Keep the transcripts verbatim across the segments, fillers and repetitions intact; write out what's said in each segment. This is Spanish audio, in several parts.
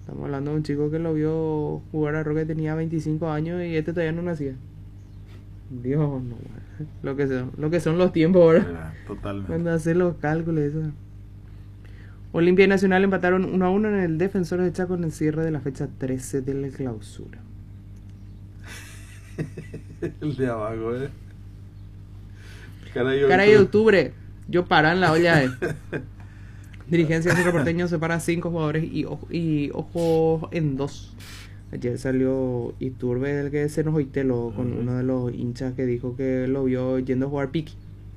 Estamos hablando de un chico que lo vio jugar a Roque, tenía veinticinco años y este todavía no nacía. Dios, no, bueno. Lo que son, lo que son los tiempos ahora. Era, totalmente. Cuando hacer los cálculos, eso. Olimpia y Nacional empataron uno a uno en el Defensores de Chaco en el cierre de la fecha trece de la clausura. El de abajo, ¿eh? Caray, Caray de octubre, yo paran la olla, eh. Dirigencia de Cerro Porteño separa cinco jugadores y, ojo, y ojos en dos. Ayer salió Iturbe, el que se nos oiteló con uh-huh. uno de los hinchas que dijo que lo vio yendo a jugar piqui.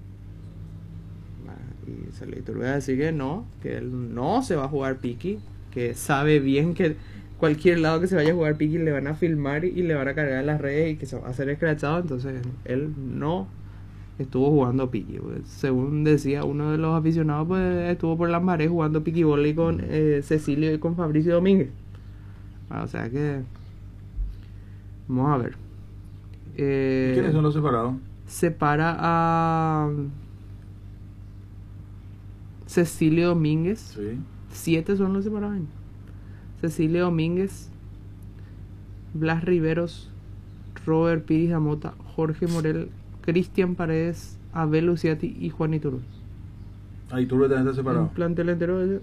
Y salió Iturbe a decir que no, que él no se va a jugar piqui, que sabe bien que cualquier lado que se vaya a jugar piqui le van a filmar y le van a cargar en las redes y que se va a hacer escrachado. Entonces él no estuvo jugando piqui, pues. Según decía uno de los aficionados, pues estuvo por las mareas jugando piqui volley con eh, Cecilio y con Fabricio Domínguez. Ah, o sea que vamos a ver. Eh, ¿Quiénes son los separados? Separa a Cecilio Domínguez. Sí. Siete son los separados. Cecilio Domínguez, Blas Riveros, Robert Piris Amota, Jorge Morel, Cristian Paredes, Abel Luciati y Juan Iturbe. Ah, Iturbe también está separado. Un plantel entero de...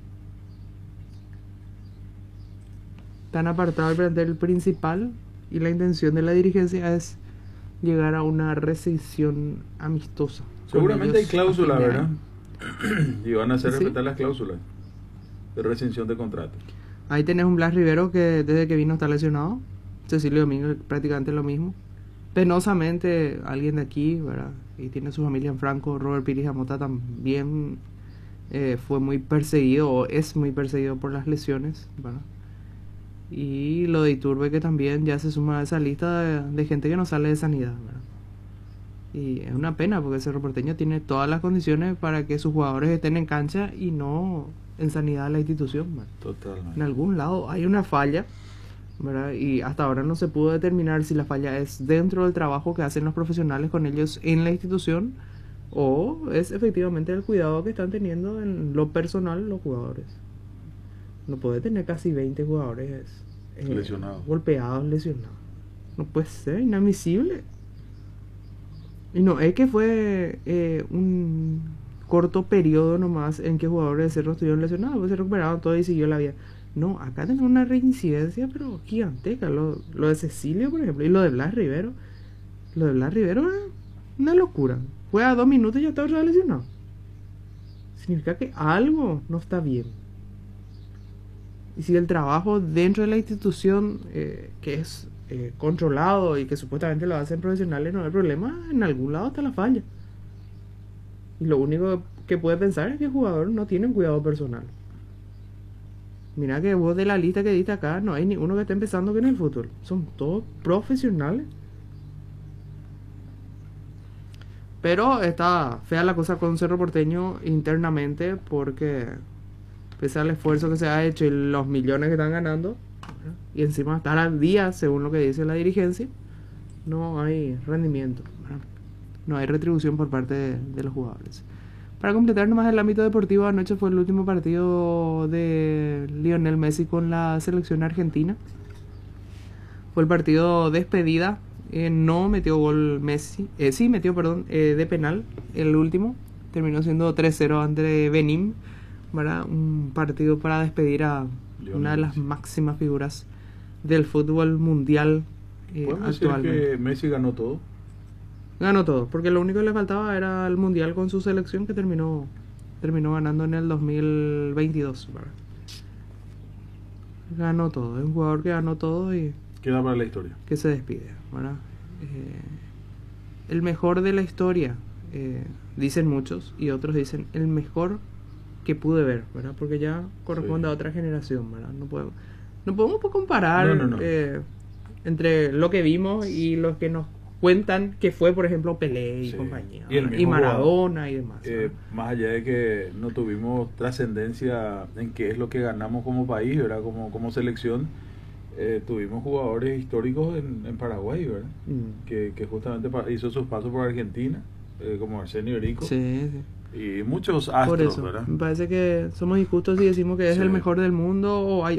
Están apartados del plantel principal y la intención de la dirigencia es llegar a una rescisión amistosa. Seguramente hay cláusulas, ¿verdad? Y van a hacer ¿Sí? respetar las cláusulas de rescisión de contrato. Ahí tenés un Blas Rivero que desde que vino está lesionado. Cecilio Domínguez prácticamente lo mismo. Penosamente alguien de aquí, ¿verdad? Y tiene su familia en Franco. Robert Piris Amota también eh, fue muy perseguido o es muy perseguido por las lesiones, ¿verdad? Y lo de Iturbe, que también ya se suma a esa lista de, de gente que no sale de sanidad, ¿verdad? Y es una pena porque Cerro Porteño tiene todas las condiciones para que sus jugadores estén en cancha y no en sanidad de la institución, ¿verdad? Totalmente. En algún lado hay una falla, ¿verdad? Y hasta ahora no se pudo determinar si la falla es dentro del trabajo que hacen los profesionales con ellos en la institución o es efectivamente el cuidado que están teniendo en lo personal los jugadores. No puede tener casi veinte jugadores eh, lesionados, golpeados, lesionados. No puede ser, inadmisible. Y no es que fue eh, un corto periodo nomás en que jugadores de Cerro estuvieron lesionados, pues se recuperaron todo y siguió la vida. No, acá tenemos una reincidencia, pero giganteca. Lo, lo de Cecilio, por ejemplo, y lo de Blas Rivero. Lo de Blas Rivero es una locura. Juega dos minutos y ya está lesionado. Significa que algo no está bien. Y si el trabajo dentro de la institución, eh, que es eh, controlado y que supuestamente lo hacen profesionales, no hay problema, en algún lado está la falla. Y lo único que puede pensar es que el jugador no tiene un cuidado personal. Mira que vos de la lista que diste acá, no hay ni uno que esté empezando que en el fútbol. Son todos profesionales. Pero está fea la cosa con Cerro Porteño internamente porque... pese al esfuerzo que se ha hecho y los millones que están ganando, ¿verdad? Y encima estar al día, según lo que dice la dirigencia, no hay rendimiento, ¿verdad? No hay retribución por parte de, de los jugadores. Para completar nomás el ámbito deportivo, anoche fue el último partido de Lionel Messi con la selección argentina. Fue el partido despedida, eh, no metió gol Messi, eh, sí metió, perdón, eh, de penal, el último, terminó siendo tres cero ante Benín. ¿Verdad? Un partido para despedir a Lionel una de las Messi. Máximas figuras del fútbol mundial eh, actualmente. Decir que Messi ganó todo? Ganó todo, porque lo único que le faltaba era el mundial con su selección que terminó terminó ganando en el dos mil veintidós, ¿verdad? Ganó todo, es un jugador que ganó todo y queda para la historia. Que se despide, ¿verdad? Eh, el mejor de la historia, eh, dicen muchos, y otros dicen el mejor que pude ver, ¿verdad? Porque ya corresponde sí. a otra generación, ¿verdad? No podemos, no podemos comparar no, no, no. Eh, entre lo que vimos y los que nos cuentan que fue, por ejemplo, Pelé y sí. compañía, y, y Maradona jugador, y demás. Eh, más allá de que no tuvimos trascendencia en qué es lo que ganamos como país, ¿verdad? Como, como selección, eh, tuvimos jugadores históricos en, en Paraguay, ¿verdad? Mm. Que, que justamente hizo sus pasos por Argentina, eh, como Arsenio Erico. Sí, sí. Y muchos astros, por eso, ¿verdad? Me parece que somos injustos si decimos que es sí. el mejor del mundo o hay